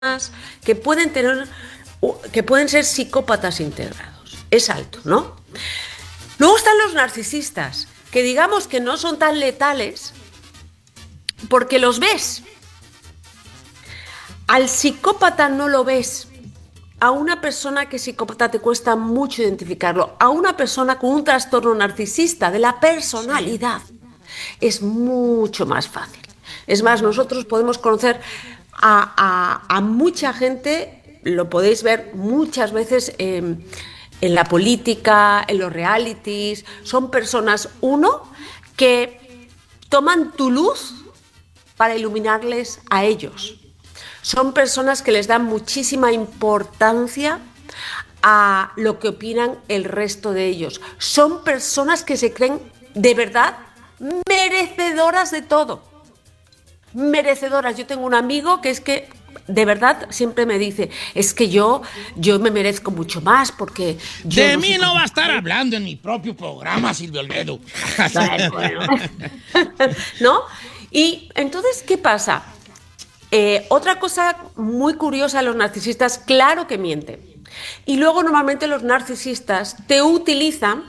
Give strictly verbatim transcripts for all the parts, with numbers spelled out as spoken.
que pueden tener, que pueden ser psicópatas integrados. Es alto, ¿no? Luego están los narcisistas, que digamos que no son tan letales porque los ves. Al psicópata no lo ves. A una persona que es psicópata te cuesta mucho identificarlo. A una persona con un trastorno narcisista de la personalidad es mucho más fácil. Es más, nosotros podemos conocer a, a, a mucha gente, lo podéis ver muchas veces eh, en la política, en los realities. Son personas, uno, que toman tu luz para iluminarles a ellos. Son personas que les dan muchísima importancia a lo que opinan el resto de ellos. Son personas que se creen de verdad merecedoras de todo. Merecedoras. Yo tengo un amigo que es que de verdad siempre me dice, es que yo, yo me merezco mucho más porque... Yo de no mí no como... va a estar hablando en mi propio programa, Silvio Olmedo. Bueno, bueno. ¿No? Y entonces, ¿qué pasa? Eh, otra cosa muy curiosa de los narcisistas, claro que mienten. Y luego normalmente los narcisistas te utilizan,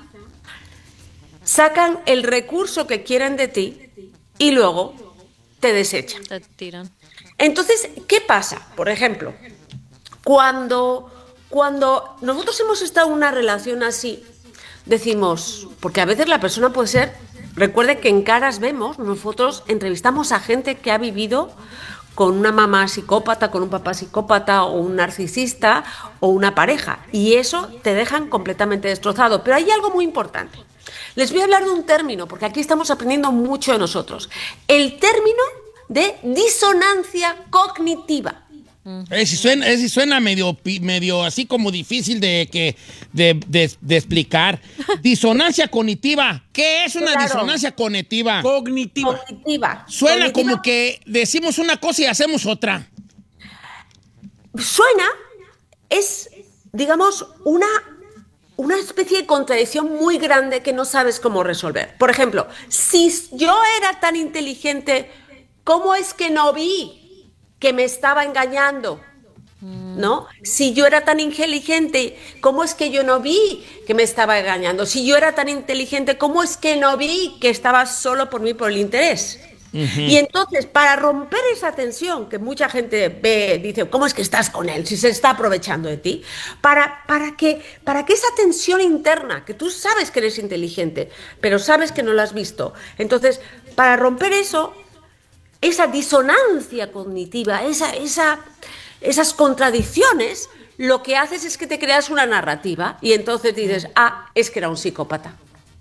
sacan el recurso que quieren de ti y luego te desechan. Te tiran. Entonces, ¿qué pasa? Por ejemplo, cuando, cuando nosotros hemos estado en una relación así, decimos, porque a veces la persona puede ser, recuerde que en caras vemos, nosotros entrevistamos a gente que ha vivido con una mamá psicópata, con un papá psicópata o un narcisista o una pareja, y eso te dejan completamente destrozado. Pero hay algo muy importante. Les voy a hablar de un término, porque aquí estamos aprendiendo mucho de nosotros. El término de disonancia cognitiva. Ese suena, ese suena medio, medio así como difícil de, que, de, de, de explicar. Disonancia cognitiva. ¿Qué es una Claro. disonancia cognitiva? Cognitiva. Cognitiva. Suena Cognitiva. como que decimos una cosa y hacemos otra. Suena, es, digamos, una, una especie de contradicción muy grande que no sabes cómo resolver. Por ejemplo, si yo era tan inteligente, ¿cómo es que no vi que me estaba engañando? ¿No? Si yo era tan inteligente, ¿cómo es que yo no vi que me estaba engañando? Si yo era tan inteligente, ¿cómo es que no vi que estaba solo por mí, por el interés? Uh-huh. Y entonces, para romper esa tensión que mucha gente ve, dice, ¿cómo es que estás con él si se está aprovechando de ti? Para, para, que, para que esa tensión interna, que tú sabes que eres inteligente, pero sabes que no la has visto, entonces, para romper eso, esa disonancia cognitiva, esa, esa, esas contradicciones, lo que haces es que te creas una narrativa y entonces dices, ah, es que era un psicópata.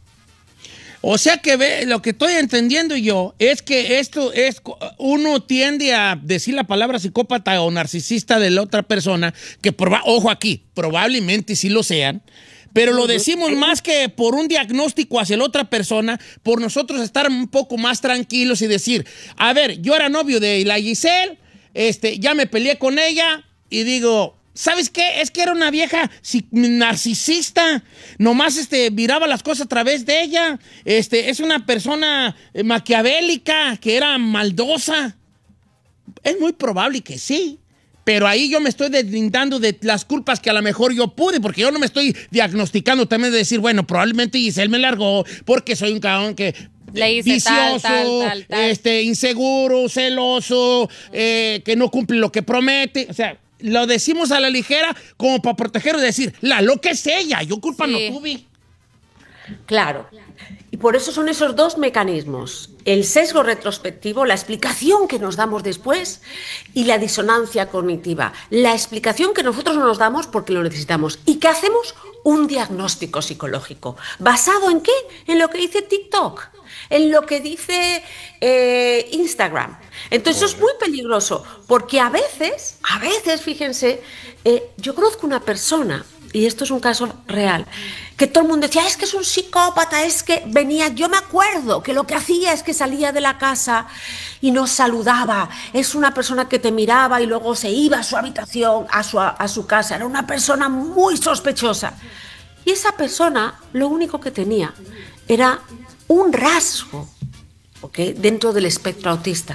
O sea que ve, lo que estoy entendiendo yo es que esto es, uno tiende a decir la palabra psicópata o narcisista de la otra persona, que proba, ojo aquí, probablemente sí lo sean, pero lo decimos más que por un diagnóstico hacia la otra persona, por nosotros estar un poco más tranquilos y decir, a ver, yo era novio de la Giselle, este, ya me peleé con ella y digo, ¿sabes qué? Es que era una vieja narcisista, nomás este, miraba las cosas a través de ella, este, es una persona maquiavélica, que era maldosa. Es muy probable que sí. Pero ahí yo me estoy deslindando de las culpas que a lo mejor yo pude, porque yo no me estoy diagnosticando también de decir, bueno, probablemente Giselle me largó porque soy un cabrón que... Le hice vicioso, tal, tal, tal, tal. Este, inseguro, celoso, eh, que no cumple lo que promete. O sea, lo decimos a la ligera como para proteger y decir, la loca es ella, yo culpa Sí. no tuve. Claro. Y por eso son esos dos mecanismos, el sesgo retrospectivo, la explicación que nos damos después, y la disonancia cognitiva, la explicación que nosotros nos damos porque lo necesitamos. ¿Y qué hacemos? Un diagnóstico psicológico. ¿Basado en qué? En lo que dice TikTok, en lo que dice eh, Instagram. Entonces eso es muy peligroso, porque a veces, a veces, fíjense, eh, yo conozco una persona, y esto es un caso real, que todo el mundo decía, es que es un psicópata, es que venía, yo me acuerdo que lo que hacía es que salía de la casa y nos saludaba, es una persona que te miraba y luego se iba a su habitación, a su, a su casa, era una persona muy sospechosa. Y esa persona lo único que tenía era un rasgo, ¿okay?, dentro del espectro autista.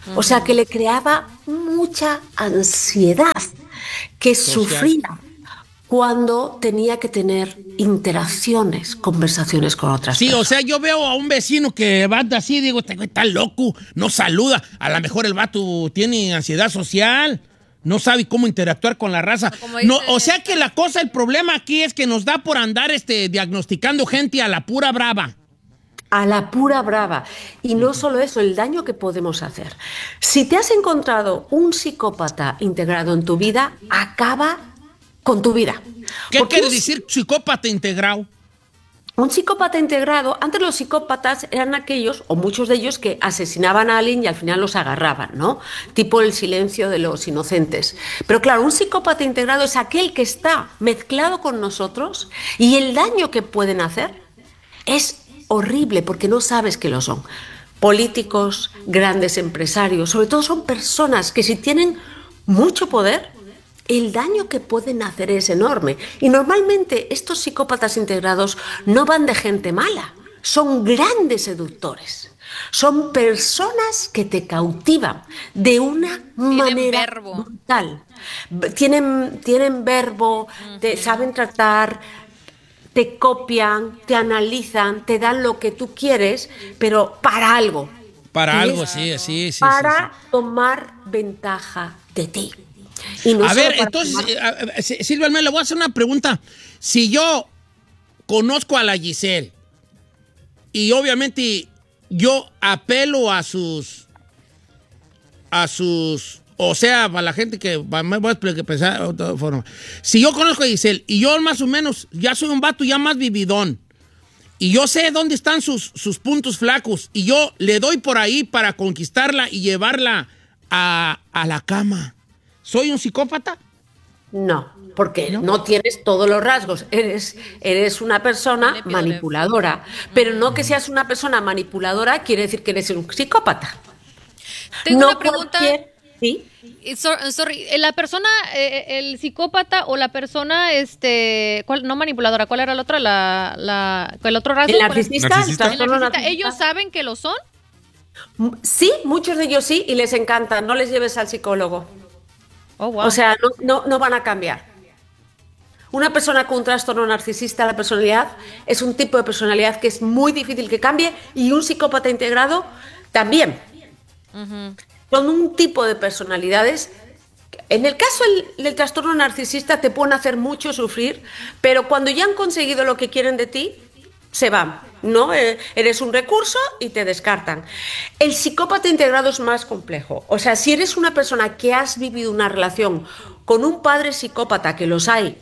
Uh-huh. O sea, que le creaba mucha ansiedad, que Social. sufría cuando tenía que tener interacciones, conversaciones con otras sí, personas. Sí, o sea, yo veo a un vecino que va así, digo, este güey está loco, no saluda. A lo mejor el vato tiene ansiedad social, no sabe cómo interactuar con la raza. No, o sea que la cosa, el problema aquí es que nos da por andar este, diagnosticando gente a la pura brava. A la pura brava. Y no solo eso, el daño que podemos hacer. Si te has encontrado un psicópata integrado en tu vida, acaba con tu vida. ¿Qué Porque quiere un, decir psicópata integrado? Un psicópata integrado, antes los psicópatas eran aquellos, o muchos de ellos, que asesinaban a alguien y al final los agarraban, ¿no? Tipo el silencio de los inocentes. Pero claro, un psicópata integrado es aquel que está mezclado con nosotros y el daño que pueden hacer es horrible porque no sabes que lo son. Políticos, grandes empresarios, sobre todo son personas que si tienen mucho poder, el daño que pueden hacer es enorme. Y normalmente estos psicópatas integrados no van de gente mala, son grandes seductores. Son personas que te cautivan de una tienen manera verbo. brutal. Tienen, tienen verbo, uh-huh. te saben tratar, te copian, te analizan, te dan lo que tú quieres, pero para algo. Para algo, sí, sí, sí. Para sí, sí. tomar ventaja de ti. Y no a ver, para entonces, tomar... Silvia, le voy a hacer una pregunta. Si yo conozco a la Giselle y obviamente yo apelo a sus, a sus, o sea, para la gente que, me voy a pensar de otra forma. Si yo conozco a Giselle y yo más o menos ya soy un vato ya más vividón y yo sé dónde están sus, sus puntos flacos y yo le doy por ahí para conquistarla y llevarla a, a la cama, ¿soy un psicópata? No, porque no, no tienes todos los rasgos. Eres, eres una persona manipuladora. Pero no que seas una persona manipuladora quiere decir que eres un psicópata. Tengo no una pregunta. Cualquier... ¿Sí? Sorry, la persona, eh, el psicópata o la persona, este, ¿cuál, no manipuladora, ¿cuál era la otra? La, la, ¿el otro rasgo? ¿El narcisista? narcisista? ¿El ¿El narcisista? ¿Ellos saben que lo son? Sí, muchos de ellos sí, y les encanta. No les lleves al psicólogo. Oh, wow. O sea, no, no, no van a cambiar. Una persona con un trastorno narcisista de la personalidad es un tipo de personalidad que es muy difícil que cambie, y un psicópata integrado también. Uh-huh. Son un tipo de personalidades. En el caso del, del trastorno narcisista te pueden hacer mucho sufrir, pero cuando ya han conseguido lo que quieren de ti, se van, ¿no? Eh, eres un recurso y te descartan. El psicópata integrado es más complejo. O sea, si eres una persona que has vivido una relación con un padre psicópata, que los hay,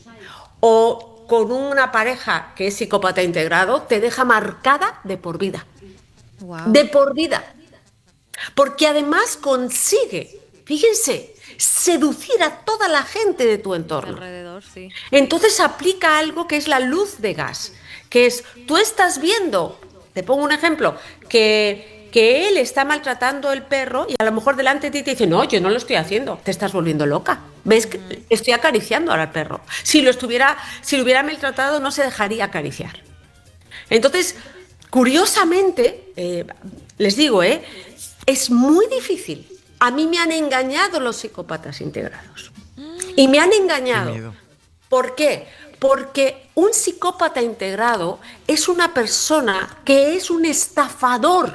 o con una pareja que es psicópata integrado, te deja marcada de por vida. Wow. De por vida. Porque además consigue, fíjense, seducir a toda la gente de tu entorno. Alrededor, sí. Entonces aplica algo que es la luz de gas, que es, tú estás viendo, te pongo un ejemplo, que, que él está maltratando el perro y a lo mejor delante de ti te dice, no, yo no lo estoy haciendo, te estás volviendo loca. ¿Ves que estoy acariciando ahora al perro? Si lo estuviera, si lo hubiera maltratado no se dejaría acariciar. Entonces, curiosamente, eh, les digo, eh, es muy difícil. A mí me han engañado los psicópatas integrados. Y me han engañado. Qué miedo. ¿Por qué? Porque un psicópata integrado es una persona que es un estafador.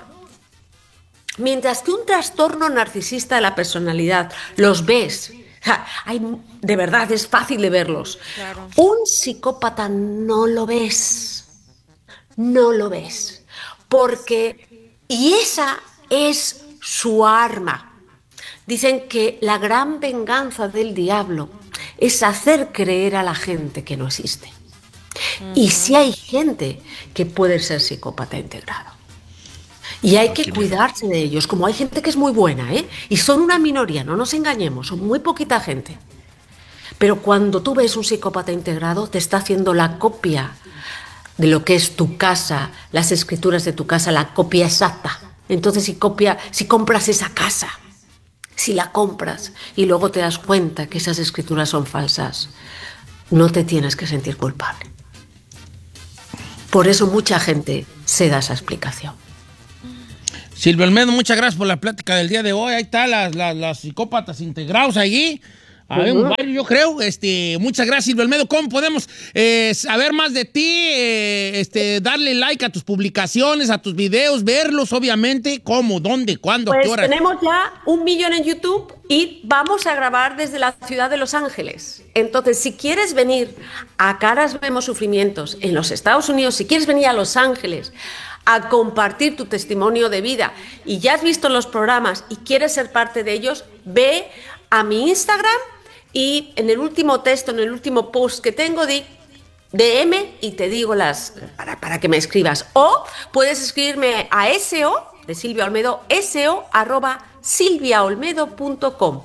Mientras que un trastorno narcisista de la personalidad los ves. Hay, de verdad, es fácil de verlos. Claro. Un psicópata no lo ves. No lo ves. Porque, y esa es su arma. Dicen que la gran venganza del diablo es hacer creer a la gente que no existe. Uh-huh. Y sí hay gente que puede ser psicópata integrado. Y hay que cuidarse de ellos, como hay gente que es muy buena, ¿eh? Y son una minoría, no nos engañemos, son muy poquita gente. Pero cuando tú ves un psicópata integrado, te está haciendo la copia de lo que es tu casa, las escrituras de tu casa, la copia exacta. Entonces, si, copia, si compras esa casa, si la compras y luego te das cuenta que esas escrituras son falsas, no te tienes que sentir culpable. Por eso mucha gente se da esa explicación. Silvia Olmedo, muchas gracias por la plática del día de hoy. Ahí está las, las, las psicópatas integrados allí. A ver, uh-huh. un yo creo. Este, muchas gracias, Silvia Olmedo. ¿Cómo podemos eh, saber más de ti? Eh, este, darle like a tus publicaciones, a tus videos, verlos, obviamente. ¿Cómo? ¿Dónde? ¿Cuándo? Pues ¿Qué hora? Tenemos ya un millón en YouTube y vamos a grabar desde la ciudad de Los Ángeles. Entonces, si quieres venir a Caras Vemos Sufrimientos en los Estados Unidos, si quieres venir a Los Ángeles a compartir tu testimonio de vida y ya has visto los programas y quieres ser parte de ellos, ve a mi Instagram. Y en el último texto, en el último post que tengo, di D M y te digo las para, para que me escribas. O puedes escribirme a S O de Silvia Olmedo, S O arroba silviaolmedo punto com.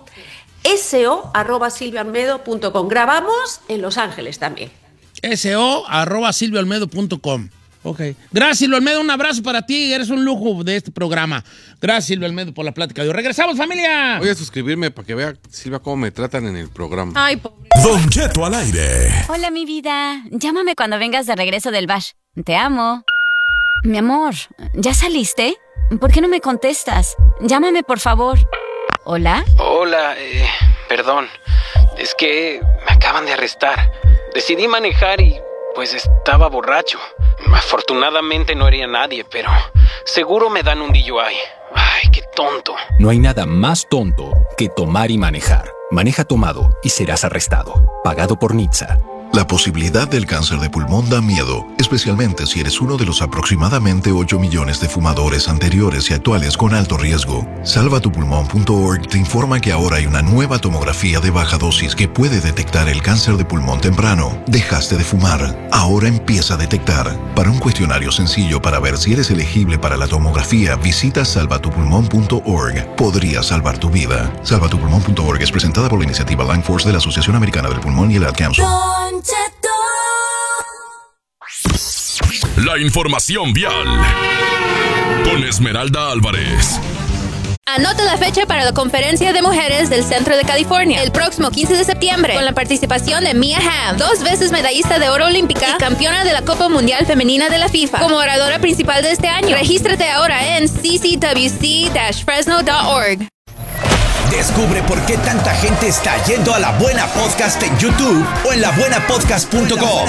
S O arroba silviaolmedo punto com. Grabamos en Los Ángeles también. S O arroba silviaolmedo punto com. Ok. Gracias, Silvia Olmedo. Un abrazo para ti. Eres un lujo de este programa. Gracias, Silvia Olmedo, por la plática de hoy. ¡Regresamos, familia! Voy a suscribirme para que vea, Silvia, cómo me tratan en el programa. Ay, pobre. Don Cheto al aire. Hola, mi vida. Llámame cuando vengas de regreso del bash. Te amo. Mi amor, ¿ya saliste? ¿Por qué no me contestas? Llámame, por favor. ¿Hola? Hola, eh, perdón. Es que me acaban de arrestar. Decidí manejar y pues estaba borracho. Afortunadamente no hería a nadie, pero seguro me dan un D U I. Ay, qué tonto. No hay nada más tonto que tomar y manejar. Maneja tomado y serás arrestado. Pagado por N H T S A. La posibilidad del cáncer de pulmón da miedo, especialmente si eres uno de los aproximadamente ocho millones de fumadores anteriores y actuales con alto riesgo. salva tu pulmón punto org te informa que ahora hay una nueva tomografía de baja dosis que puede detectar el cáncer de pulmón temprano. Dejaste de fumar, ahora empieza a detectar. Para un cuestionario sencillo para ver si eres elegible para la tomografía, visita salva tu pulmón punto org. Podría salvar tu vida. salva tu pulmón punto org es presentada por la iniciativa Lung Force de la Asociación Americana del Pulmón y el Ad Council. La información vial con Esmeralda Álvarez. Anota la fecha para la conferencia de mujeres del Centro de California el próximo quince de septiembre con la participación de Mia Hamm, dos veces medallista de oro olímpica y campeona de la Copa Mundial Femenina de la FIFA, como oradora principal de este año. Regístrate ahora en c c w c dash fresno punto org. Descubre por qué tanta gente está yendo a La Buena Podcast en YouTube o en la buena podcast punto com.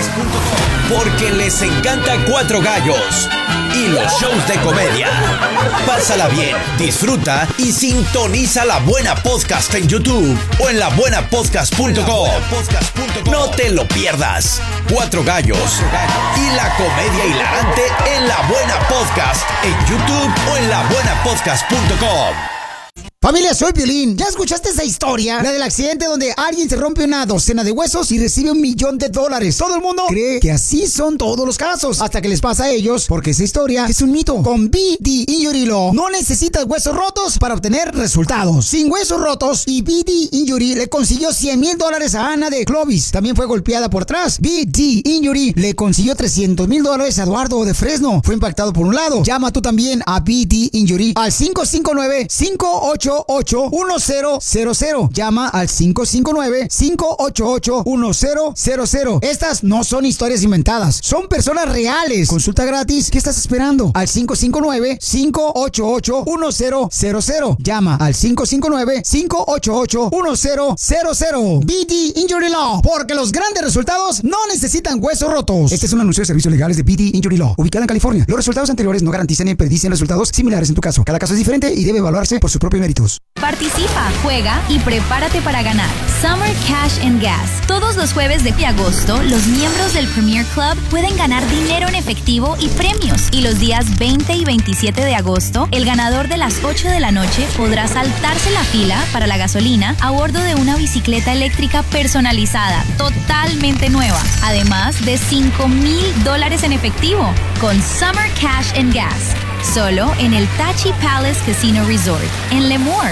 Porque les encanta Cuatro Gallos y los shows de comedia. Pásala bien, disfruta y sintoniza La Buena Podcast en YouTube o en la buena podcast punto com. No te lo pierdas. Cuatro Gallos y la comedia hilarante en La Buena Podcast en YouTube o en la buena podcast punto com. Familia, soy Piolín. ¿Ya escuchaste esa historia? La del accidente donde alguien se rompe una docena de huesos y recibe un millón de dólares. Todo el mundo cree que así son todos los casos, hasta que les pasa a ellos, porque esa historia es un mito. Con B D Injury Law no necesitas huesos rotos para obtener resultados. Sin huesos rotos, y B D Injury le consiguió cien mil dólares a Ana de Clovis. También fue golpeada por atrás. B D Injury le consiguió trescientos mil dólares a Eduardo de Fresno. Fue impactado por un lado. Llama tú también a B D Injury al cinco cinco nueve, cinco ocho ocho, uno cero cero cero. Llama al cinco cinco nueve, cinco ocho ocho, uno cero cero cero. Estas no son historias inventadas, son personas reales. Consulta gratis. ¿Qué estás esperando? Al cinco cinco nueve, cinco ocho ocho, uno cero cero cero. Llama al cinco cinco nueve, cinco ocho ocho, uno cero cero cero. B D Injury Law, porque los grandes resultados no necesitan huesos rotos. Este es un anuncio de servicios legales de B D Injury Law, ubicada en California. Los resultados anteriores no garantizan ni predicen resultados similares en tu caso. Cada caso es diferente y debe evaluarse por sus propios méritos. Participa, juega y prepárate para ganar Summer Cash and Gas. Todos los jueves de agosto, los miembros del Premier Club pueden ganar dinero en efectivo y premios. Y los días veinte y veintisiete de agosto, el ganador de las ocho de la noche podrá saltarse la fila para la gasolina a bordo de una bicicleta eléctrica personalizada, totalmente nueva. Además de cinco mil dólares en efectivo con Summer Cash and Gas. Solo en el Tachi Palace Casino Resort, en Lemoore.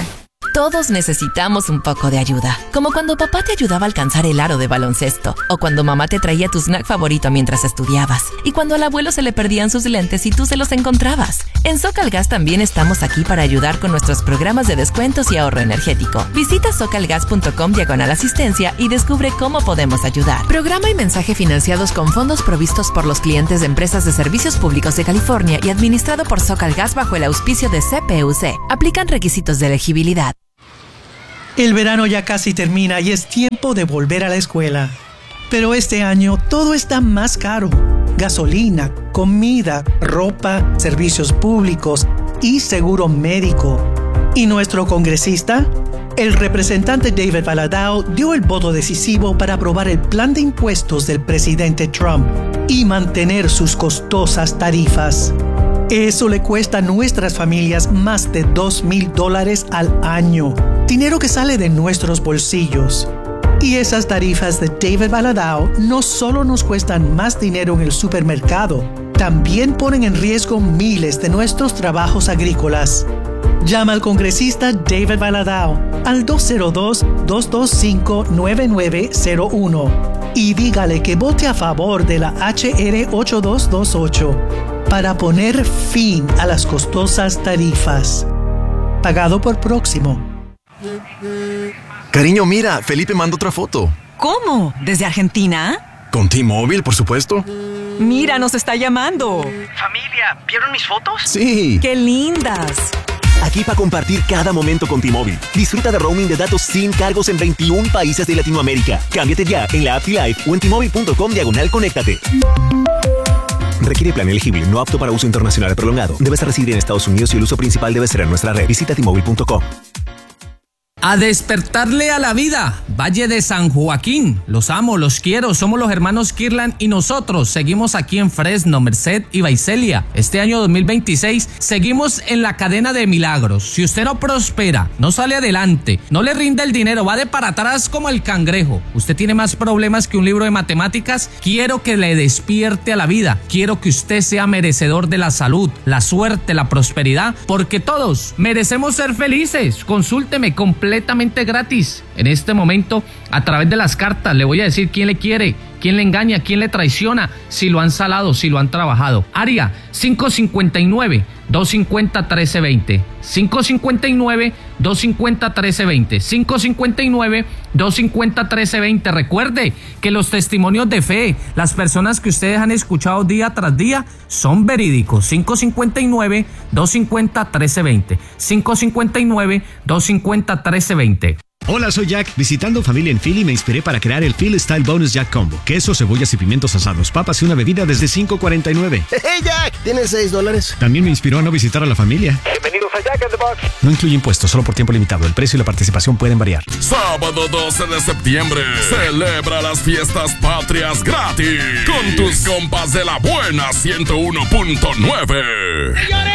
Todos necesitamos un poco de ayuda, como cuando papá te ayudaba a alcanzar el aro de baloncesto, o cuando mamá te traía tu snack favorito mientras estudiabas, y cuando al abuelo se le perdían sus lentes y tú se los encontrabas. En SoCalGas también estamos aquí para ayudar con nuestros programas de descuentos y ahorro energético. Visita socalgas.com diagonal asistencia y descubre cómo podemos ayudar. Programa y mensaje financiados con fondos provistos por los clientes de empresas de servicios públicos de California y administrado por SoCalGas bajo el auspicio de C P U C. Aplican requisitos de elegibilidad. El verano ya casi termina y es tiempo de volver a la escuela. Pero este año todo está más caro. Gasolina, comida, ropa, servicios públicos y seguro médico. ¿Y nuestro congresista? El representante David Valadao dio el voto decisivo para aprobar el plan de impuestos del presidente Trump y mantener sus costosas tarifas. Eso le cuesta a nuestras familias más de dos mil dólares al año. Dinero que sale de nuestros bolsillos. Y esas tarifas de David Valadao no solo nos cuestan más dinero en el supermercado, también ponen en riesgo miles de nuestros trabajos agrícolas. Llama al congresista David Valadao al dos cero dos, dos dos cinco, nueve nueve cero uno y dígale que vote a favor de la H R ocho dos dos ocho para poner fin a las costosas tarifas. Pagado por Próximo. Cariño, mira, Felipe mandó otra foto. ¿Cómo? ¿Desde Argentina? Con T-Mobile, por supuesto. Mira, nos está llamando. Familia, ¿vieron mis fotos? Sí. ¡Qué lindas! Aquí para compartir cada momento con T-Mobile. Disfruta de roaming de datos sin cargos en veintiún países de Latinoamérica. Cámbiate ya en la app T-Life o en T-Mobile.com diagonal conéctate. Requiere plan elegible, no apto para uso internacional prolongado. Debes residir en Estados Unidos y el uso principal debe ser en nuestra red. Visita T Mobile punto com. A despertarle a la vida, Valle de San Joaquín. Los amo, los quiero, somos los hermanos Kirlan y nosotros seguimos aquí en Fresno, Merced y Visalia. Este año dos mil veintiséis seguimos en la cadena de milagros. Si usted no prospera, no sale adelante, no le rinde el dinero, va de para atrás como el cangrejo, usted tiene más problemas que un libro de matemáticas, quiero que le despierte a la vida. Quiero que usted sea merecedor de la salud, la suerte, la prosperidad, porque todos merecemos ser felices. Consúlteme completamente completamente gratis. En este momento, a través de las cartas, le voy a decir quién le quiere, quién le engaña, quién le traiciona, si lo han salado, si lo han trabajado. Área cinco cinco nueve, dos cinco cero, uno tres dos cero. cinco cinco nueve, dos cinco cero, uno tres dos cero. cinco cinco nueve, dos cinco cero, uno tres dos cero. Recuerde que los testimonios de fe, las personas que ustedes han escuchado día tras día, son verídicos. cinco cinco nueve, dos cinco cero, uno tres dos cero. cinco cinco nueve, dos cinco cero, uno tres dos cero. Hola, soy Jack. Visitando familia en Philly me inspiré para crear el Philly Style Bonus Jack Combo. Queso, cebollas y pimientos asados, papas y una bebida desde cinco cuarenta y nueve. ¡Hey, Jack! ¿Tienes seis dólares? También me inspiró a no visitar a la familia. Bienvenidos a Jack in the Box. No incluye impuestos, solo por tiempo limitado. El precio y la participación pueden variar. Sábado doce de septiembre. Celebra las fiestas patrias gratis. Con tus compas de la buena ciento uno punto nueve. ¡Señores!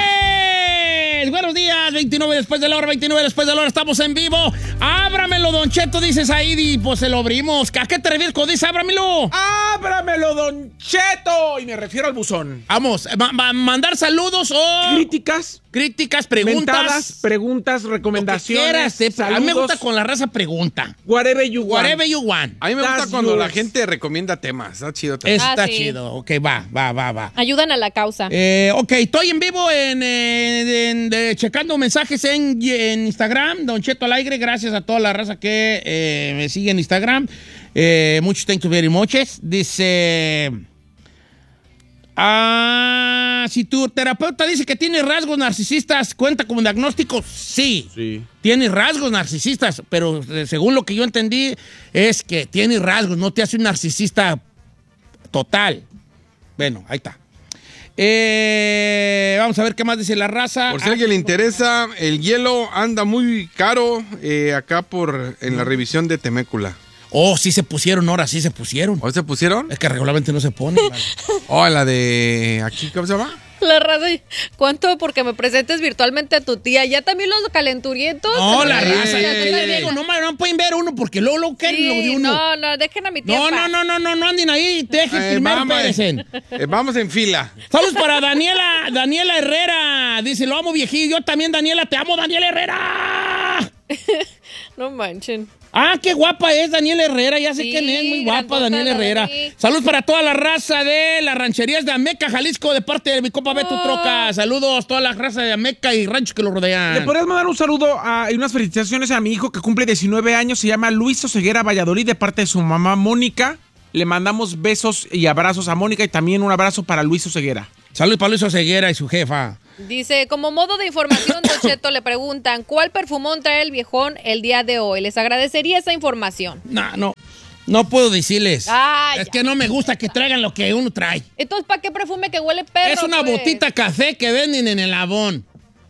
Buenos días, veintinueve después de la hora, veintinueve después de la hora, estamos en vivo. Ábramelo, Don Cheto, dices ahí, y pues se lo abrimos. ¿A qué te refieres cuando dices ábramelo? ¡Ábramelo, Don Cheto! Y me refiero al buzón. Vamos, ma- ma- mandar saludos o... Críticas. Críticas, preguntas. Mentadas, preguntas, recomendaciones. Lo que quieras, eh, saludos. a mí me gusta con la raza pregunta. Whatever you want. Whatever you want. A mí me gusta That's cuando yours. la gente recomienda temas. Está chido también. Está Ah, sí. chido. Ok, va, va, va, va. Ayudan a la causa. Eh, ok, estoy en vivo en, eh, en- de- checando mensajes en, en Instagram, Don Cheto al aire. Gracias a toda la raza que eh, me sigue en Instagram. Eh, muchos thank you very much. Dice... Ah, si tu terapeuta dice que tiene rasgos narcisistas, ¿cuenta como diagnóstico? Sí. Sí. Tiene rasgos narcisistas, pero eh, según lo que yo entendí es que tiene rasgos, no te hace un narcisista total. Bueno, ahí está. Eh, vamos a ver qué más dice la raza. Por si a alguien le interesa, el hielo anda muy caro eh, acá por en la revisión de Temécula. Oh, sí se pusieron, ahora sí se pusieron. ¿Hoy se pusieron? Es que regularmente no se pone. Vale. Oh, la de aquí, ¿cómo se llama? La raza, ¿cuánto? Porque me presentes virtualmente a tu tía. ¿Ya también los calenturientos? No, la Sí, raza. sí, Ya sí. te les digo, no, ma- no pueden ver uno porque luego lo quieren Sí, lo de uno. no, no, dejen a mi tía. No, en no, paz. no, no, no, no anden ahí. Dejen Eh, primero, vamos, espérense. eh, vamos en fila. Saludos para Daniela, Daniela Herrera. Dice, lo amo viejillo. Yo también, Daniela, te amo, Daniela Herrera. No manchen. Ah, qué guapa es Daniela Herrera, ya sé Sí, quién es, muy guapa grandota Daniela la Herrera. Dani. Saludos para toda la raza de las rancherías de Ameca, Jalisco, de parte de mi compa Beto Troca. Saludos a toda la raza de Ameca y ranchos que lo rodean. ¿Le podrías mandar un saludo a, y unas felicitaciones a mi hijo que cumple diecinueve años? Se llama Luis Oseguera Valladolid, de parte de su mamá Mónica. Le mandamos besos y abrazos a Mónica y también un abrazo para Luis Oseguera. Saludos para Luis Oseguera y su jefa. Dice, como modo de información, Don Cheto, le preguntan, ¿cuál perfumón trae el viejón el día de hoy? Les agradecería esa información. No, no, no puedo decirles. Ah, es ya. que no me gusta que traigan lo que uno trae. Entonces, ¿para qué perfume que huele perro? Es una pues? botita café que venden en el Avon.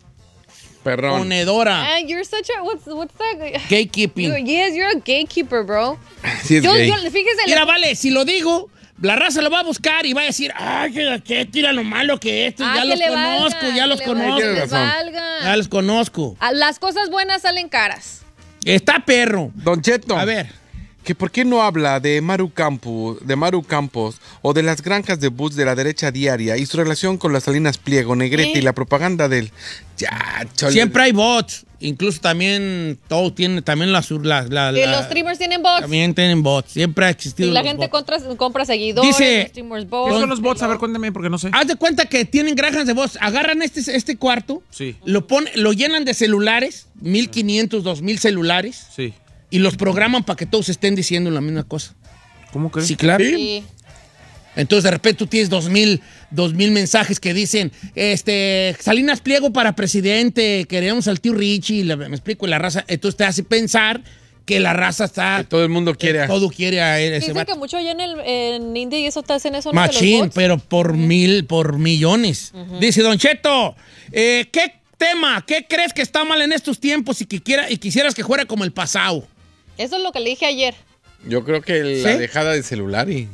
Perrón. Ponedora. Ah, you're such a, what's, what's that? Gatekeeping. You're- yes, you're a gatekeeper, bro. Sí es yo, gay. yo, fíjese. Mira, le- vale, si lo digo, la raza lo va a buscar y va a decir, ay, que, que tira lo malo que esto. Ah, ya que los le conozco, valga, ya que los le conozco. valga, Tienes les razón. valga. Ya los conozco. Ah, las cosas buenas salen caras. Está perro. Don Cheto. A ver. Que por qué no habla de Maru Campos, de Maru Campos o de las granjas de bus de la derecha diaria y su relación con las Salinas Pliego, Negrete ¿Eh? y la propaganda del... Ya, chole. Siempre hay bots. Incluso también todo tiene, también las... La, la, Que la- los streamers tienen bots. También tienen bots. Siempre ha existido Y la los gente bots. compra, compra seguidores, Dice- los streamers ¿Qué bots. son los bots? A ver, cuéntame porque no sé. Haz de cuenta que tienen granjas de bots. Agarran este, este cuarto, Sí, lo, pone, lo llenan de celulares, mil quinientos, dos mil celulares, sí. y los programan para que todos estén diciendo la misma cosa. ¿Cómo crees? Sí, claro. Sí. Entonces, de repente, tú tienes dos mil, dos mil mensajes que dicen, este, Salinas Pliego para presidente, queremos al tío Richie, la- me explico, y la raza, entonces te hace pensar que la raza está... Que todo el mundo quiere a- Todo quiere a él, ese Dicen vato. que mucho allá en, el, en India y eso te hacen eso, ¿no? De los Machín, bots. pero por mil, por millones. Dice, Don Cheto, eh, ¿qué tema, qué crees que está mal en estos tiempos y, que quiera, y quisieras que fuera como el pasado? Eso es lo que le dije ayer. Yo creo que la ¿Sí? dejada de celular y,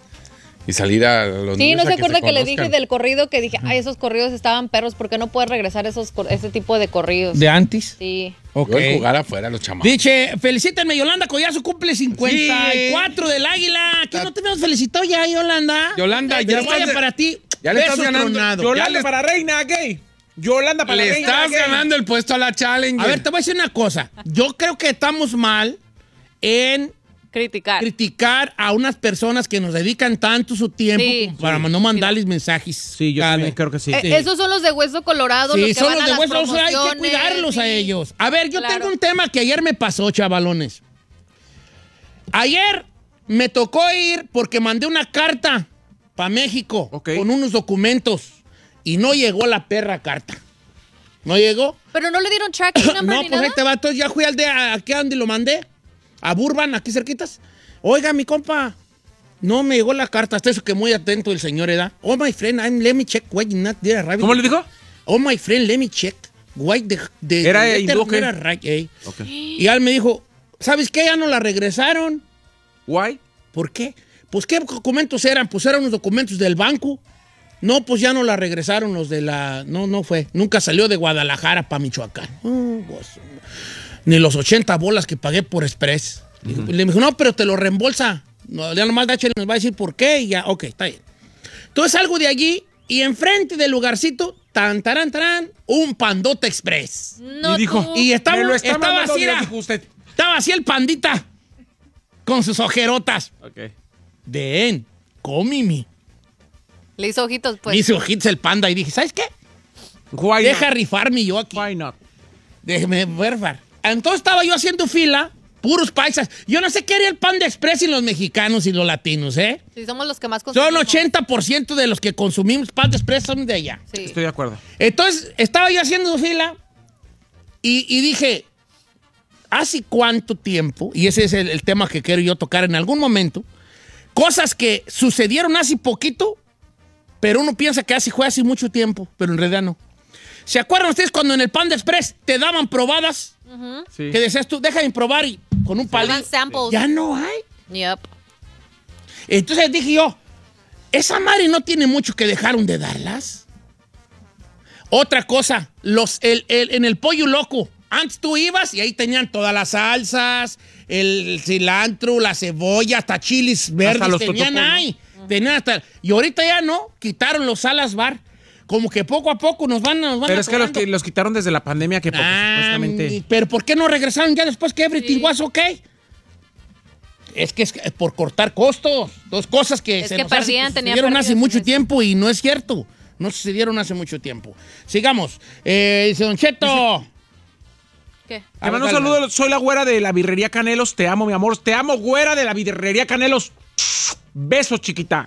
y salir a los Sí, niños no se a que acuerda que, le conozcan. dije del corrido que dije, ay, esos corridos estaban perros, ¿por qué no puedes regresar esos, cor- ese tipo de corridos? ¿De antes? Sí. Ok. Yo el jugar afuera los chamacos. Dice, felicítenme, Yolanda Collazo cumple cincuenta y cuatro del Águila. ¿Qué no te habíamos felicitado ya, Yolanda? Yolanda, ya Pero estás vaya de- para ti. ya le estás beso ganando. tronado. Yolanda Ya les- para reina gay. Yolanda para Le reina estás gay. ganando el puesto a la challenge. A ver, te voy a decir una cosa. Yo creo que estamos mal en Criticar. criticar a unas personas que nos dedican tanto su tiempo Sí. como para no mandarles mensajes. Sí, yo cada también vez. creo que sí. Eh, Esos son los de hueso colorado, los Sí, que son van los a de las hueso, o sea, hay que promociones, cuidarlos a sí. ellos. A ver, yo Claro. tengo un tema que ayer me pasó, chavalones. Ayer me tocó ir porque mandé una carta para México Ok. con unos documentos y no llegó la perra carta. ¿No llegó? Pero no le dieron tracking number No, ni pues ahí nada. te va. Entonces ya fui al de aquí a donde lo mandé. A Burban, aquí cerquitas. Oiga, mi compa, no me llegó la carta. Hasta eso que muy atento el señor, ¿edad? Oh, my friend, I'm, let me check why you not there, right? ¿Cómo le dijo? Oh, my friend, let me check why the, the Era the letter hindú, ¿qué? no era right, eh. Ok. Y él me dijo, ¿sabes qué? Ya no la regresaron. Why? ¿Por qué? Pues, ¿qué documentos eran? Pues eran unos documentos del banco. No, pues ya no la regresaron los de la... No, no fue. Nunca salió de Guadalajara para Michoacán. Oh, gozo. Ni los ochenta bolas que pagué por Express. Uh-huh. Le dijo, no, pero te lo reembolsa. No, ya nomás Dacho nos va a decir por qué y ya, ok, está bien. Entonces salgo de allí y enfrente del lugarcito, tan, tarán, tarán, un Pandota Express. No, y dijo, tú. Y estaba, me lo está estaba mandando así, bien, era- dijo usted. estaba así el pandita con sus ojerotas. Ok. Ven, cómimi. Le hizo ojitos, pues. Me hizo ojitos el panda y dije, ¿sabes qué? Why Deja not? rifarme yo aquí. Why not? Déjeme rifar. Entonces estaba yo haciendo fila, puros paisas. Yo no sé qué haría el Panda Express y los mexicanos y los latinos, ¿eh? Sí, somos los que más consumimos. Son ochenta por ciento de los que consumimos Panda Express son de allá. Sí. Estoy de acuerdo. Entonces, estaba yo haciendo fila y, y dije, ¿hace cuánto tiempo? Y ese es el, el tema que quiero yo tocar en algún momento. Cosas que sucedieron hace poquito, pero uno piensa que hace, fue hace mucho tiempo, pero en realidad no. ¿Se acuerdan ustedes cuando en el Panda Express te daban probadas? Ujú. Sí. Que decías tú, déjame probar y con un palito. Dan samples. Ya no hay. Yep. Entonces dije yo, esa madre no tiene mucho que dejaron de darlas. Otra cosa, los, el, el- en el Pollo Loco, antes tú ibas y ahí tenían todas las salsas, el cilantro, la cebolla, hasta chiles verdes los tenían totopos, ¿no? ahí. Tenían hasta, y ahorita ya no, quitaron los salas bar. como que poco a poco nos van, nos van Pero es que los, atorando. que los quitaron desde la pandemia, que poco, Ah, supuestamente. pero ¿por qué no regresaron ya después que everything was okay? Es que es por cortar costos. Dos cosas que Es se que nos hace- perdían, que tenían sucedieron hace pérdidas mucho en eso. tiempo y no es cierto. No sucedieron hace mucho tiempo. Sigamos. Eh, dice Don Cheto. ¿Qué? Te mando un saludo, soy la güera de la birrería Canelos, te amo, mi amor. Te amo, güera de la birrería Canelos. Besos, chiquita.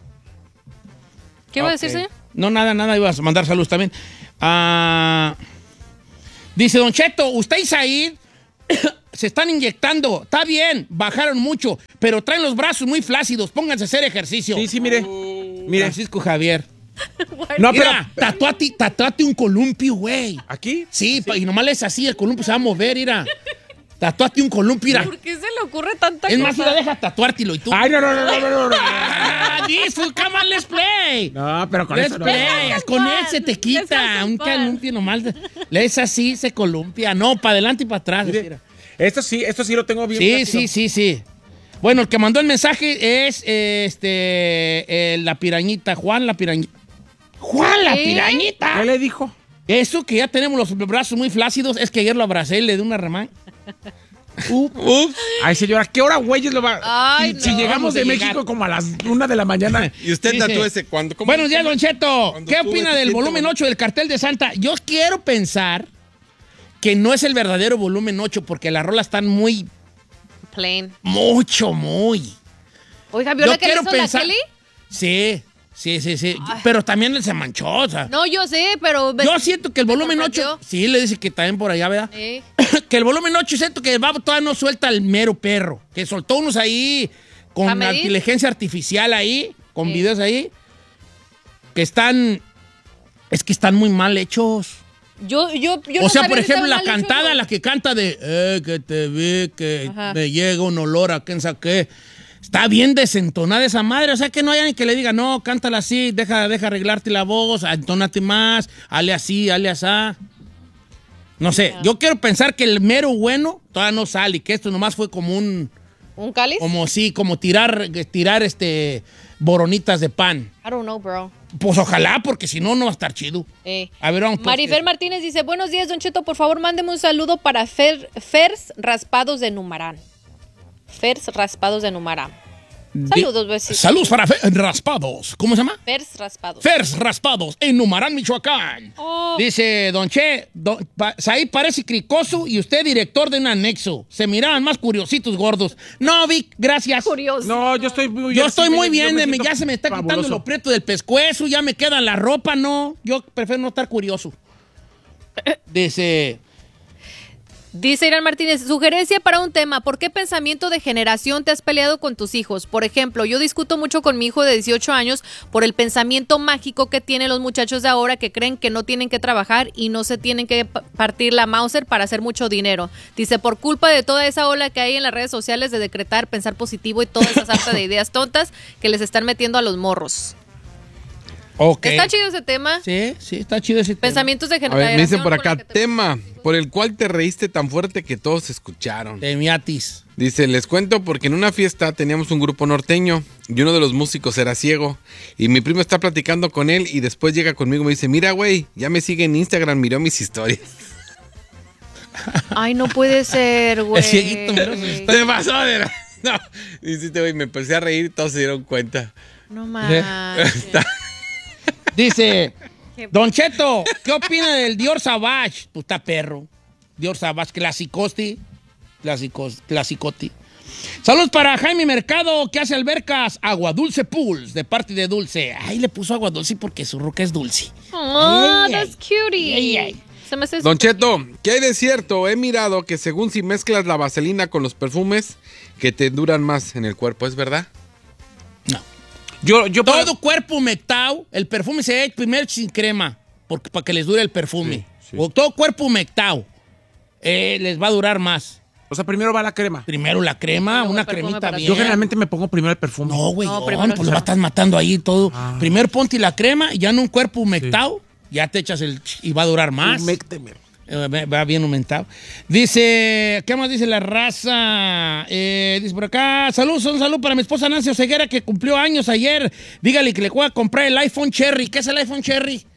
¿Qué iba a Ok. decir, señor? No, nada, nada, ibas a mandar saludos también. Ah, dice Don Cheto, usted y Said se están inyectando. Está bien, bajaron mucho, pero traen los brazos muy flácidos. Pónganse a hacer ejercicio. Sí, sí, mire. Mire. Francisco Javier. No, Mira, tatuate, tatuate un columpio, güey. ¿Aquí? Sí, pa- y nomás le es así, el columpio se va a mover, mira. Tatuate un columpio, mira. ¿Por qué se le ocurre tanta Es cosa? más, mira, deja tatuártelo y tú. Ay, no, no, no, no, no, no. Ah, this, come on, let's play. No, pero con Let's eso no. play. Con él se te quita. Un columpio nomás. Le es así, se columpia. No, para adelante y para atrás. Mire, mira. Esto sí, esto sí lo tengo bien. Sí, plácido. sí, sí, sí. Bueno, el que mandó el mensaje es eh, este eh, la pirañita, Juan la pirañita. ¡Juan la ¿Qué? pirañita! ¿Qué le dijo? Eso que ya tenemos los brazos muy flácidos, es que ayer lo abracé y le di una remán. Ups. Ay, señora, ¿qué hora, güeyes, lo va? Ay, si, si no. llegamos Vamos de a México llegar. como a las una de la mañana. Y usted Dice, tatúese cuando... ¿cómo- Buenos días, cómo- Don Cheto. cuando ¿Qué sube opina se del siente volumen bonito? ocho del cartel de Santa? Yo quiero pensar que no es el verdadero volumen ocho porque las rolas están muy, Plain. mucho, muy. Oiga, ¿vio Yo la que le quiero hizo pensar- la Kelly? Sí, sí, sí, sí. Pero también se manchó, o sea. No, yo sé, pero... Yo siento que el volumen sorprendió. ocho... Sí, le dice que también por allá, ¿verdad? Eh. Que el volumen ocho siento que va, todavía no suelta el mero perro. Que soltó unos ahí ¿A con medir? inteligencia artificial ahí, con Sí. videos ahí, que están... Es que están muy mal hechos. Yo, yo, yo o no sea, sabía por que estaba ejemplo, la mal hecho, cantada, ¿no? la que canta de... Eh, que te vi, que Ajá. me llega un olor a quién sabe qué. Está bien desentonada esa madre. O sea, que no haya ni que le diga, no, cántala así, deja, deja arreglarte la voz, entónate más, hale así, hale asá. No sé, yo quiero pensar que el mero bueno todavía no sale y que esto nomás fue como un... ¿Un cáliz? Como sí, como tirar, tirar este, boronitas de pan. I don't know, bro. Pues ojalá, porque si no, no va a estar chido. Eh. A ver, vamos. pues, Marifer que- Martínez dice, buenos días, Don Cheto, por favor, mándeme un saludo para Fer, Fers Raspados de Numarán. Fers Raspados de Numarán. Saludos, besitos. Saludos para Fe- Raspados. ¿Cómo se llama? Fers Raspados. Fers Raspados en Numarán, Michoacán. Oh. Dice Don Che, don, pa, Said parece cricoso y usted director de un anexo. Se miraban más curiositos gordos. No, Vic, gracias. Curioso. No, yo estoy muy bien. Yo estoy sí, muy yo bien, me de- siento ya se me está fabuloso. quitando lo prieto del pescuezo, ya me queda la ropa, no. Yo prefiero no estar curioso. Dice, Dice Irán Martínez, sugerencia para un tema, ¿por qué pensamiento de generación te has peleado con tus hijos? Por ejemplo, yo discuto mucho con mi hijo de dieciocho años por el pensamiento mágico que tienen los muchachos de ahora que creen que no tienen que trabajar y no se tienen que pa- partir la Mauser para hacer mucho dinero. Dice, por culpa de toda esa ola que hay en las redes sociales de decretar, pensar positivo y toda esa sarta de ideas tontas que les están metiendo a los morros. ok. ¿Está chido ese tema? Sí, sí, está chido ese tema. Pensamientos de A generación. ver, me dicen por con acá, la que te- tema por el cual te reíste tan fuerte que todos escucharon. De miatis. Dice, les cuento porque en una fiesta teníamos un grupo norteño y uno de los músicos era ciego. Y mi primo está platicando con él y después llega conmigo y me dice, mira, güey, ya me sigue en Instagram, miró mis historias. Ay, no puede ser, güey. El cieguito, miró sus Te pasó, de la- No, dice, güey, me empecé a reír y todos se dieron cuenta. No manches. Dice, Don Cheto, ¿qué opina del Dior Savage? Pues está perro. Dior Savage, clasicosti. Clásicos, clasicotti. Saludos para Jaime Mercado, que hace albercas Agua Dulce Pools, de parte de Dulce. Ay, le puso agua dulce porque su roca es dulce. Oh, Ay, that's cutie. ay, ay. Se me hace Don Cheto, ¿qué hay de cierto? He mirado que según si mezclas la vaselina con los perfumes, que te duran más en el cuerpo, ¿es verdad? Yo, yo Todo puedo- cuerpo humectado, el perfume se echa primero sin crema, porque, para que les dure el perfume. O todo cuerpo humectado, eh, les va a durar más. O sea, primero va la crema. Primero la crema, Luego una el perfume cremita para bien. Yo generalmente me pongo primero el perfume. No, güey, No, no, primero pues el lo estás matando ahí todo. Primero ponte la crema y ya en un cuerpo humectado, ya te echas el... ch- y va a durar más. Huméctemelo. Eh, va- Va bien aumentado. Dice, ¿qué más dice la raza? Eh, dice por acá, saludos, un saludo para mi esposa Nancy Oseguera que cumplió años ayer. Dígale que le voy a comprar el iPhone Cherry. ¿Qué es el iPhone Cherry?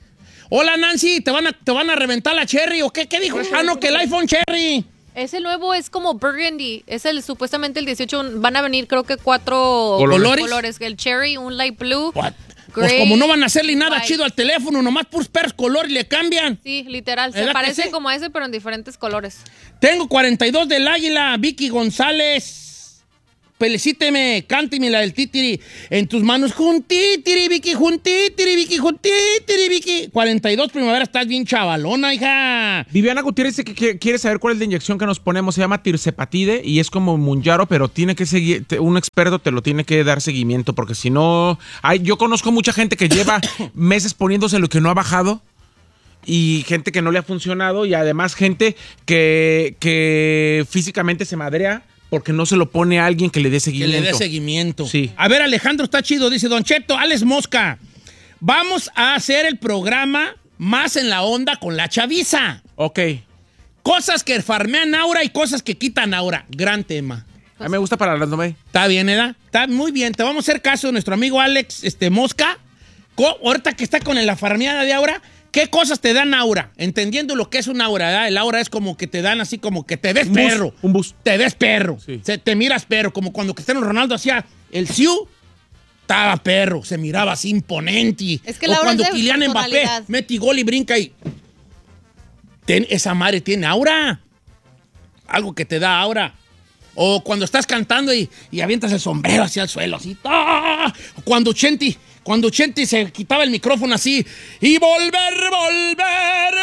Hola, Nancy, ¿te van a, te van a reventar la Cherry o qué? ¿Qué dijo? Ah, no, que el iPhone Cherry. Ese nuevo es como burgundy. Es el supuestamente el dieciocho. Van a venir, creo que cuatro ¿Colores? colores. El cherry, un light blue. What? Gray, pues como no van a hacerle nada white. chido al teléfono, nomás puros perros color y le cambian. Sí, literal. Se ¿Verdad que parece sí? como a ese, pero en diferentes colores. Tengo cuarenta y dos del Águila, Vicky González. Felicíteme, cánteme la del titiri. En tus manos, juntitiri, Vicky, juntitiri, Vicky, juntitiri, Vicky. cuarenta y dos primavera, estás bien chavalona, hija. Viviana Gutiérrez dice que que quiere saber cuál es la inyección que nos ponemos. Se llama tirsepatide y es como Munjaro, pero tiene que seguir, te- un experto te lo tiene que dar seguimiento, porque si no... Hay, yo conozco mucha gente que lleva meses poniéndose lo que no ha bajado y gente que no le ha funcionado y además gente que, que físicamente se madrea porque no se lo pone a alguien que le dé Que seguimiento. le dé seguimiento. Sí. A ver, Alejandro, está chido. Dice Don Cheto, Alex Mosca. Vamos a hacer el programa más en la onda con la chaviza. Ok. Cosas que farmean aura y cosas que quitan aura. Gran tema. A mí me gusta para las nueve. Está bien, ¿verdad? Está muy bien. Te vamos a hacer caso de nuestro amigo Alex este, Mosca. Co- ahorita que está con la farmeada de aura, ¿qué cosas te dan aura? Entendiendo lo que es un aura, ¿verdad? El aura es como que te dan así como que te ves Un bus, perro. un bus. Te ves perro. Sí. Se, te miras perro. Como cuando Cristiano Ronaldo hacía el Siu, estaba perro. Se miraba así imponente. Es que o la aura cuando es de Kylian Mbappé personalidad. mete gol y brinca y... Ten- esa madre tiene aura. Algo que te da aura. O cuando estás cantando y, y avientas el sombrero hacia el suelo, así. ¡Ah! Cuando Chenti, cuando Chenti se quitaba el micrófono así. Y volver, volver,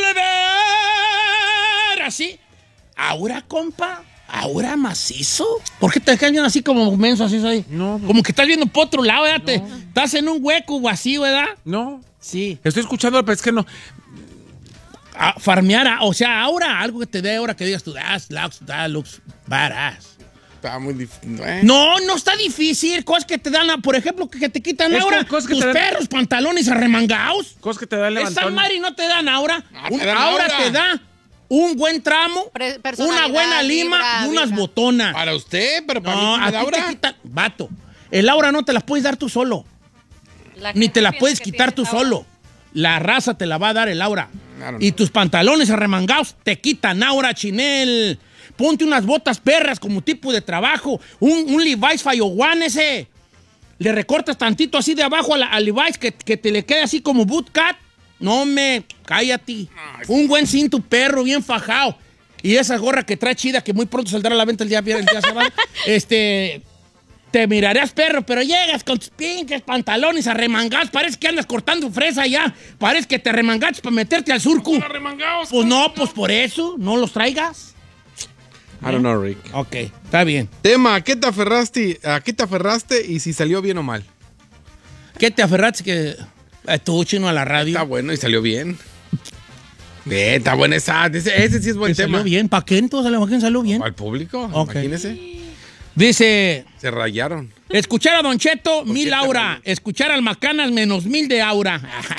volver. Así. Aura, compa. Aura macizo. ¿Por qué te dejas viendo así como menso, así soy? No. Como que estás viendo por otro lado, ¿verdad? Te- estás en un hueco vacío, ¿verdad? No. Sí. Estoy escuchando, pero es que no. A farmear, a- o sea, aura, algo que te dé aura que digas tú, that looks, that looks badass. Está muy difícil. Eh. No, no está difícil. Cosas que te dan, a- por ejemplo, que, que te quitan Es que aura. cosas que Tus te dan- perros, pantalones arremangados. Cosas que te dan Esa levantón. madre no te dan aura. Ah, Un- te dan aura aura. te da un buen tramo, Pre- una personalidad, buena lima vibra, y unas vibra. botonas. Para usted, pero para No, mí a me ti da te aura. quitan, vato. El aura no te la puedes dar tú solo. La Ni gente te la piensa puedes que quitar tú tienes aura. solo. La raza te la va a dar el aura. Claro, Y no. tus pantalones arremangados te quitan aura, chinel. Ponte unas botas perras como tipo de trabajo. Un, un Levi's Fallo One ese. Le recortas tantito así de abajo a la- al Levi's que, que te le quede así como bootcut. No me, cállate. Un buen cinto perro bien fajado. Y esa gorra que trae chida que muy pronto saldrá a la venta el día viernes, el día sábado. Este... Te mirarás, perro, pero llegas con tus pinches pantalones arremangados. Parece que andas cortando fresa ya. Parece que te remangaste para meterte al surco. Arremangados. Pues no, pues por eso. No los traigas. I don't know, Rick. Ok, está bien. Tema, ¿a qué te aferraste? ¿A qué te aferraste y si salió bien o mal? ¿Qué te aferraste que estuvo chino a la radio? Está bueno y salió bien. Bien, está buena esa. Ese, ese sí es buen Que tema. salió bien. ¿Para qué entonces? ¿Para quién salió bien? Al público, Ok. imagínese. Dice, Se rayaron. escuchar a Don Cheto, qué mil te aura. rayas? Escuchar al Macanas, menos mil de aura.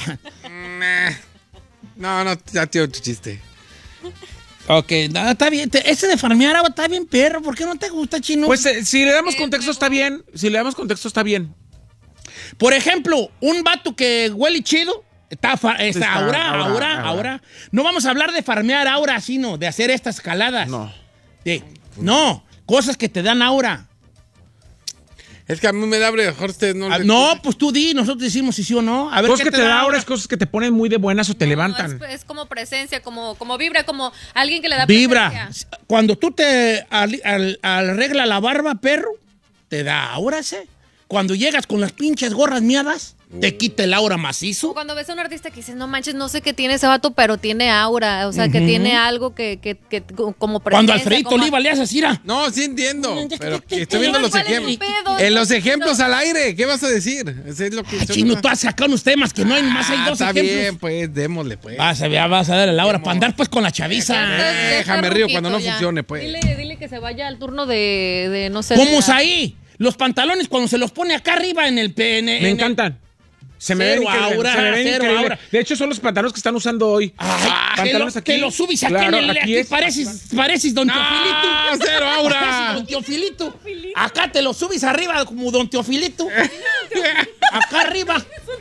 No, no, ya tío, tu chiste. Ok, no, está bien. Te- ese de farmear agua está bien, perro. ¿Por qué no te gusta, chino? Pues eh, si le damos contexto está bien. Si le damos contexto está bien. Por ejemplo, un vato que huele chido, está, fa- está, Está aura, aura, aura, aura. aura. No vamos a hablar de farmear aura, sino de hacer estas escaladas. No. De- no, cosas que te dan aura. Es que a mí me da hambre, mejor ustedes no. Ah, les- no, pues tú di, nosotros decimos si sí o no. A ver, Cosas ¿qué que te da ahora es cosas que te ponen muy de buenas o te levantan. No, es, es como presencia, como, como vibra, como alguien que le da Vibra. presencia. Cuando tú te al- al- arregla la barba, perro, te da aura, ¿sí? Cuando llegas con las pinches gorras miadas, te quita el aura macizo. Cuando ves a un artista que dices, no manches, no sé qué tiene ese vato, pero tiene aura, o sea, que tiene algo que, que, que como presencia. Cuando Alfredito como- Oliva le haces ira. No, sí entiendo. Pero que estoy Pero viendo los ¿cuál es el ejemplos. pedo? En los No, ejemplos no. al aire, ¿qué vas a decir? Eso es lo que. Ay, chino, tú has sacado unos temas que no hay, más hay Ah, dos está ejemplos. bien, pues, démosle, pues. Vas a, ver, vas a dar el aura para andar pues con la chaviza. Ya está Déjame río cuando no ruquito ya. funcione, pues. Dile, dile que se vaya al turno de, de no sé. ¿Cómo de- es ahí? Los pantalones cuando se los pone acá arriba en el pene. Me encantan. Se me ven Cero increíble, aura, se me ven cero increíble. aura. De hecho, son los pantalones que están usando hoy. Ay, que, lo, pantalones aquí. que lo subes aquí Claro, en el... aquí Aquí es- pareces, pareces Don No, Teofilito. cero aura. Pareces Don Teofilito. Acá te lo subes arriba como Don Teofilito. Acá arriba.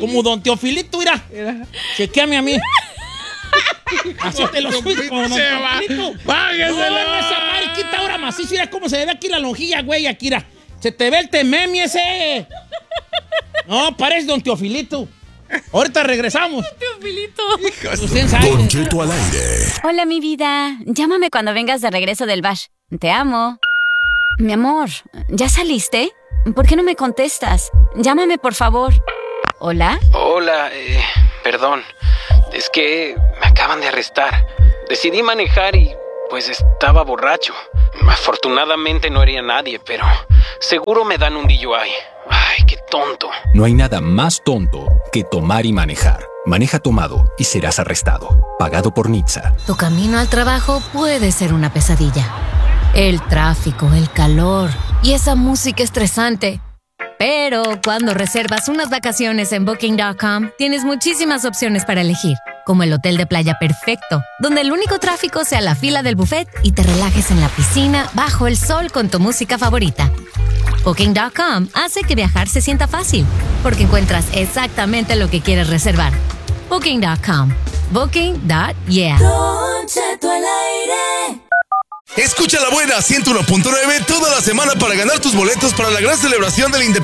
Como don Teofilito, mira. Chequeame a mí. Así te lo subes como don Teofilito. ¡Págueselo! No, esa mariquita ahora macizo. Mira cómo se ve aquí la lonjilla, güey, Akira. Se te ve el tememi ese. No, parece don Teofilito. Ahorita regresamos. Teofilito. Usted sabe. Don Cheto al aire. Hola, mi vida. Llámame cuando vengas de regreso del bash. Te amo. Mi amor, ¿ya saliste? ¿Por qué no me contestas? Llámame, por favor. ¿Hola? Hola, eh, perdón. Es que me acaban de arrestar. Decidí manejar y pues estaba borracho. Afortunadamente no hería a nadie, pero seguro me dan un D U I. Ay, qué tonto. No hay nada más tonto que tomar y manejar. Maneja tomado y serás arrestado. Pagado por Nitsa. Tu camino al trabajo puede ser una pesadilla. El tráfico, el calor y esa música estresante. Pero cuando reservas unas vacaciones en Booking punto com, tienes muchísimas opciones para elegir, como el hotel de playa perfecto, donde el único tráfico sea la fila del buffet y te relajes en la piscina bajo el sol con tu música favorita. Booking punto com hace que viajar se sienta fácil, porque encuentras exactamente lo que quieres reservar. Booking punto com. Booking punto yeah. Don Cheto al aire. Escucha la buena ciento uno punto nueve toda la semana para ganar tus boletos para la gran celebración de la independencia.